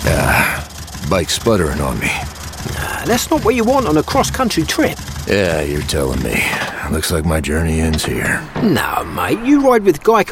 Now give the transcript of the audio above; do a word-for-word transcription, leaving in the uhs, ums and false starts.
Ah, bike's sputtering on me. Nah, that's not what you want on a cross-country trip. Yeah, you're telling me. Looks like my journey ends here. No, mate, you ride with Geico